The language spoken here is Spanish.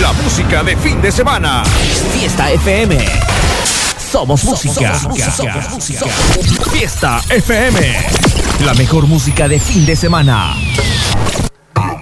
La música de fin de semana. Fiesta FM. Somos música. Fiesta FM. La mejor música de fin de semana.